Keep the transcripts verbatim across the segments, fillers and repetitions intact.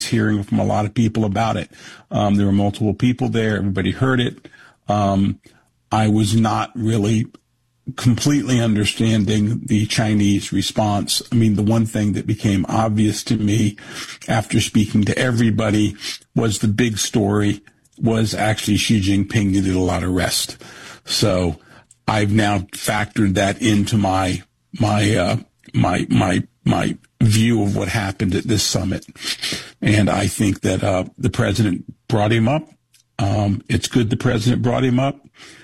hearing from a lot of people about it. Um, there were multiple people there. Everybody heard it. Um, I was not really completely understanding the Chinese response. I mean, the one thing that became obvious to me after speaking to everybody was the big story was actually Xi Jinping needed a lot of rest. So I've now factored that into my my uh, my my my view of what happened at this summit, and I think that uh, the president brought him up. Um, it's good the president brought him up,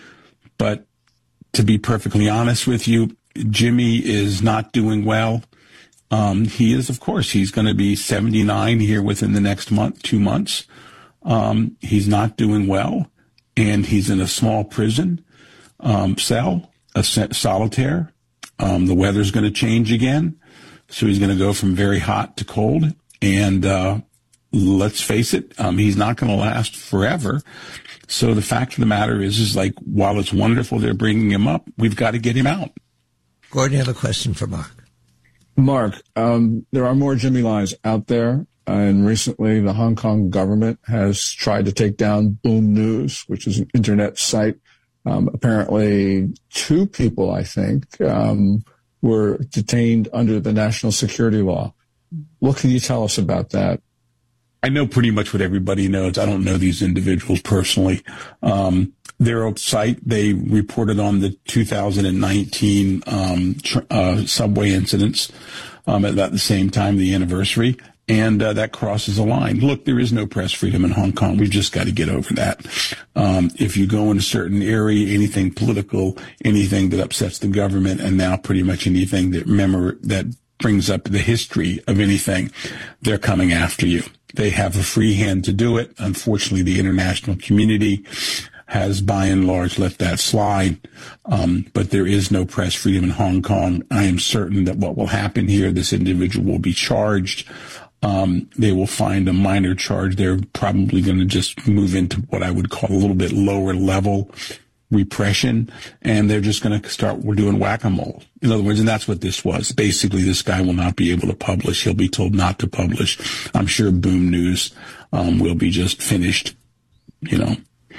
but to be perfectly honest with you, Jimmy is not doing well. Um, he is, of course, he's going to be seventy-nine here within the next month, two months. Um, he's not doing well, and he's in a small prison um, cell, a solitaire. Um, the weather's going to change again, so he's going to go from very hot to cold. And uh, let's face it, um, he's not going to last forever. So the fact of the matter is, is like, while it's wonderful they're bringing him up, we've got to get him out. Gordon, you have a question for Mark. Mark, um, there are more Jimmy lies out there. Uh, and recently, the Hong Kong government has tried to take down Boom News, which is an internet site. Um, apparently, two people, I think, um, were detained under the national security law. What can you tell us about that? I know pretty much what everybody knows. I don't know these individuals personally. Um, their site, they reported on the two thousand nineteen um, tr- uh, subway incidents um, at about the same time, the anniversary, and uh, that crosses a line. Look, there is no press freedom in Hong Kong. We've just got to get over that. Um, if you go in a certain area, anything political, anything that upsets the government, and now pretty much anything that memor- that brings up the history of anything, they're coming after you. They have a free hand to do it. Unfortunately, the international community has by and large let that slide. Um, but there is no press freedom in Hong Kong. I am certain that what will happen here, this individual will be charged. Um, they will find a minor charge. They're probably going to just move into what I would call a little bit lower level repression, and they're just going to start, we're doing whack-a-mole. In other words, and that's what this was. Basically, this guy will not be able to publish. He'll be told not to publish. I'm sure Boom News um, will be just finished, you know.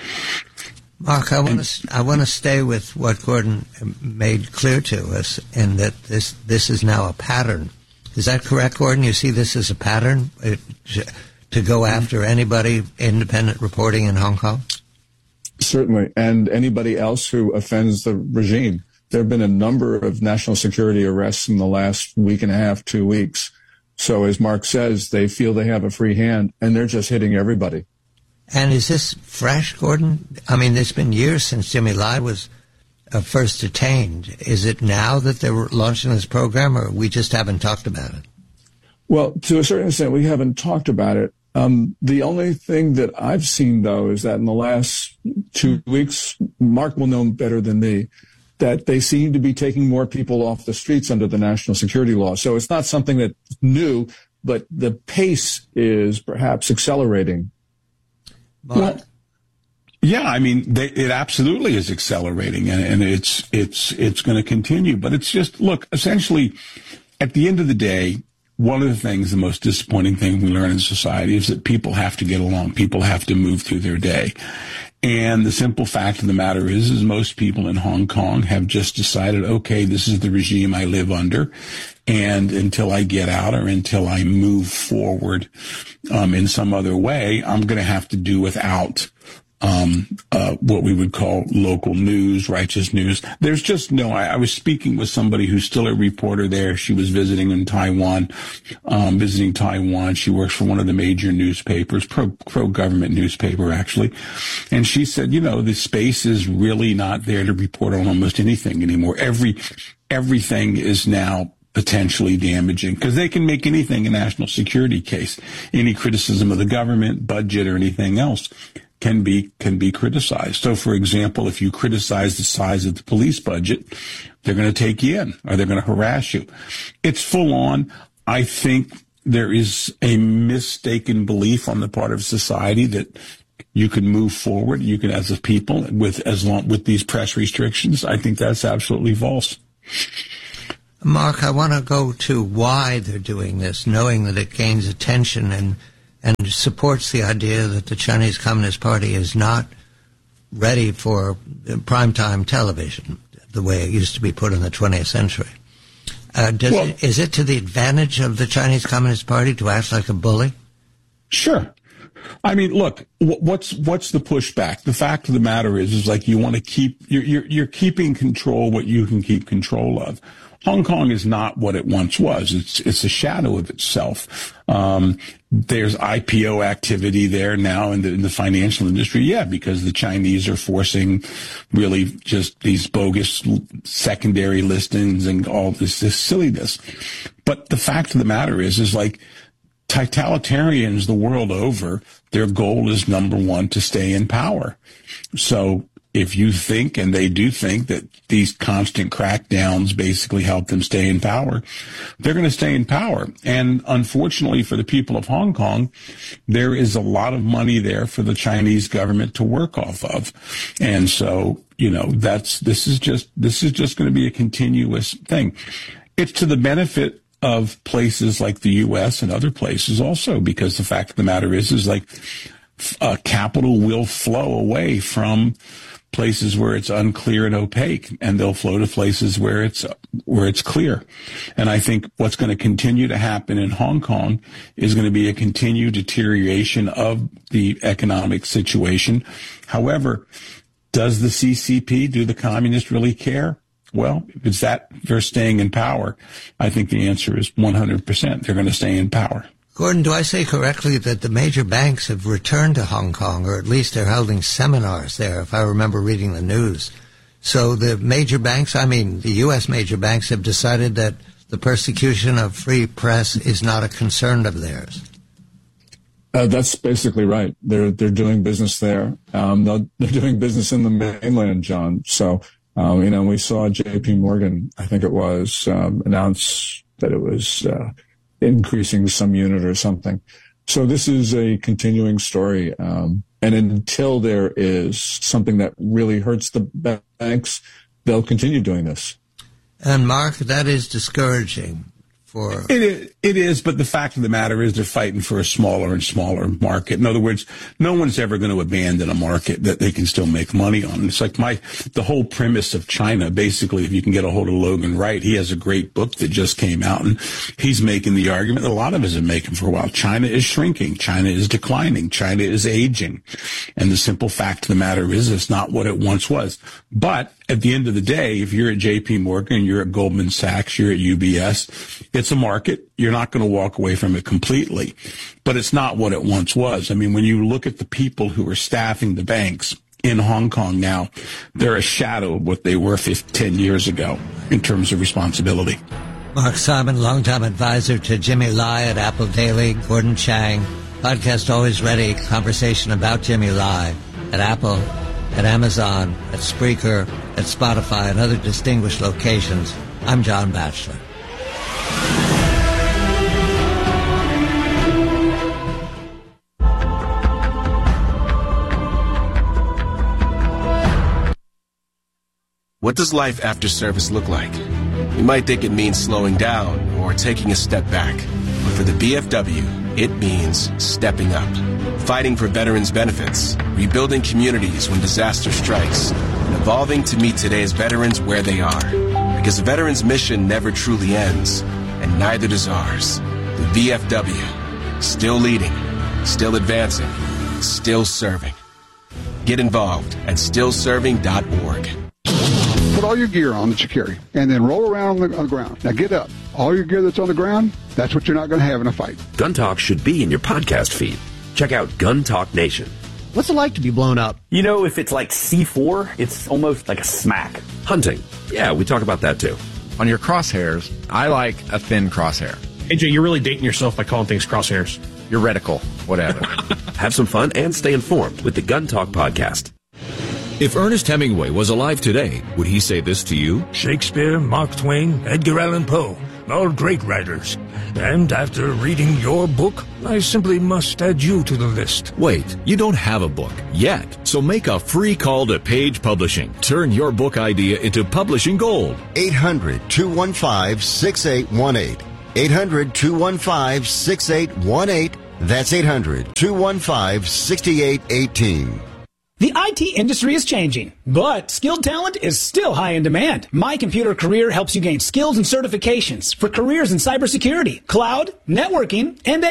Mark, I want to I want to stay with what Gordon made clear to us, and that this this is now a pattern. Is that correct, Gordon? You see this as a pattern uh, to go after anybody independent reporting in Hong Kong? Certainly, and anybody else who offends the regime. There have been a number of national security arrests in the last week and a half, two weeks. So as Mark says, they feel they have a free hand, and they're just hitting everybody. And is this fresh, Gordon? I mean, it's been years since Jimmy Lai was uh, first detained. Is it now that they're launching this program, or we just haven't talked about it? Well, to a certain extent, we haven't talked about it. Um, the only thing that I've seen, though, is that in the last two weeks, Mark will know better than me, that they seem to be taking more people off the streets under the national security law. So it's not something that's new, but the pace is perhaps accelerating. Well, yeah, I mean, they, it absolutely is accelerating, and, and it's it's it's going to continue. But it's just, look, essentially, at the end of the day, one of the things, the most disappointing thing we learn in society is that people have to get along. People have to move through their day. And the simple fact of the matter is, is most people in Hong Kong have just decided, okay, this is the regime I live under. And until I get out or until I move forward um, in some other way, I'm going to have to do without Um, uh, what we would call local news, righteous news. There's just no, I, I was speaking with somebody who's still a reporter there. She was visiting in Taiwan, um, visiting Taiwan. She works for one of the major newspapers, pro, pro-government newspaper, actually. And she said, you know, the space is really not there to report on almost anything anymore. Every, everything is now potentially damaging, because they can make anything a national security case. Any criticism of the government, budget, or anything else can be can be criticized. So, for example, if you criticize the size of the police budget, they're going to take you in, or they're going to harass you. It's full on. I think there is a mistaken belief on the part of society that you can move forward, you can, as a people, with as long with these press restrictions. I think that's absolutely false. Mark, I want to go to why they're doing this, knowing that it gains attention and and supports the idea that the Chinese Communist Party is not ready for primetime television, the way it used to be put in the twentieth century. Uh, does well, it, is it to the advantage of the Chinese Communist Party to act like a bully? Sure. I mean, look, what's what's the pushback? The fact of the matter is, is like you want to keep you're you're, you're keeping control what you can keep control of. Hong Kong is not what it once was. It's it's a shadow of itself. Um, there's I P O activity there now in the, in the financial industry. Yeah, because the Chinese are forcing really just these bogus secondary listings and all this, this silliness. But the fact of the matter is, is like totalitarians the world over, their goal is, number one, to stay in power. So if you think, and they do think, that these constant crackdowns basically help them stay in power, they're going to stay in power. And unfortunately for the people of Hong Kong, there is a lot of money there for the Chinese government to work off of. And so, you know, that's, this is just, this is just going to be a continuous thing. It's to the benefit of places like the U S and other places also, because the fact of the matter is, is like, uh, capital will flow away from places where it's unclear and opaque, and they'll flow to places where it's where it's clear. And I think what's going to continue to happen in Hong Kong is going to be a continued deterioration of the economic situation. However, does the C C P, do the communists really care? Well, if it's that they're staying in power, I think the answer is one hundred percent. They're going to stay in power. Gordon, do I say correctly that the major banks have returned to Hong Kong, or at least they're holding seminars there, if I remember reading the news? So the major banks, I mean, the U S major banks have decided that the persecution of free press is not a concern of theirs. Uh, that's basically right. They're they're doing business there. Um, they're, they're doing business in the mainland, John. So, um, you know, we saw J P Morgan, I think it was, um, announce that it was uh, increasing some unit or something. So this is a continuing story. Um, and until there is something that really hurts the banks, they'll continue doing this. And Mark, that is discouraging. For it is, it is, but the fact of the matter is they're fighting for a smaller and smaller market. In other words, no one's ever going to abandon a market that they can still make money on. It's like my, the whole premise of China, basically, if you can get a hold of Logan Wright, he has a great book that just came out, and he's making the argument that a lot of us have been making for a while. China is shrinking. China is declining. China is aging. And the simple fact of the matter is it's not what it once was. But at the end of the day, if you're at J P Morgan, you're at Goldman Sachs, you're at U B S, it's a market. You're not going to walk away from it completely, but it's not what it once was. I mean, when you look at the people who are staffing the banks in Hong Kong now, they're a shadow of what they were ten years ago in terms of responsibility. Mark Simon, longtime advisor to Jimmy Lai at Apple Daily, Gordon Chang, podcast always ready, conversation about Jimmy Lai at Apple, at Amazon, at Spreaker, at Spotify, and other distinguished locations. I'm John Batchelor. What does life after service look like? You might think it means slowing down or taking a step back. But for the B F W, it means stepping up. Fighting for veterans' benefits, rebuilding communities when disaster strikes, and evolving to meet today's veterans where they are. Because the veterans' mission never truly ends, and neither does ours. The V F W, still leading, still advancing, still serving. Get involved at still serving dot org. Put all your gear on that you carry, and then roll around on the, on the ground. Now get up. All your gear that's on the ground, that's what you're not going to have in a fight. Gun Talk should be in your podcast feed. Check out Gun Talk Nation. What's it like to be blown up? You know, if it's like C four, it's almost like a smack. Hunting. Yeah, we talk about that too. On your crosshairs, I like a thin crosshair. A J, you're really dating yourself by calling things crosshairs. Your reticle, whatever. Have some fun and stay informed with the Gun Talk podcast. If Ernest Hemingway was alive today, would he say this to you? Shakespeare, Mark Twain, Edgar Allan Poe, all great writers. And after reading your book, I simply must add you to the list. Wait, you don't have a book yet. So make a free call to Page Publishing. Turn your book idea into publishing gold. eight hundred, two one five, six eight one eight. eight hundred, two one five, six eight one eight. That's eight hundred, two one five, six eight one eight. The I T industry is changing, but skilled talent is still high in demand. My Computer Career helps you gain skills and certifications for careers in cybersecurity, cloud, networking, and